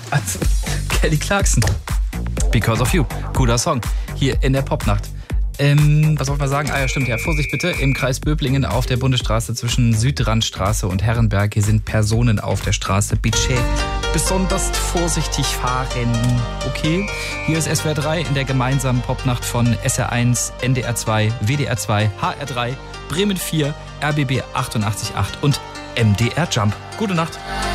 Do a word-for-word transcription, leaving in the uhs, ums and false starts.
Also, Kelly Clarkson. Because of You. Cooler Song. Hier in der Popnacht. Ähm, was soll man sagen? Ah ja, stimmt ja. Vorsicht bitte. Im Kreis Böblingen auf der Bundesstraße zwischen Südrandstraße und Herrenberg. Hier sind Personen auf der Straße. Bitte besonders vorsichtig fahren. Okay? Hier ist S W R drei in der gemeinsamen Popnacht von S R eins, N D R zwei, W D R zwei, H R drei, Bremen vier, R B B achtundachtzig Komma acht und M D R Jump. Gute Nacht.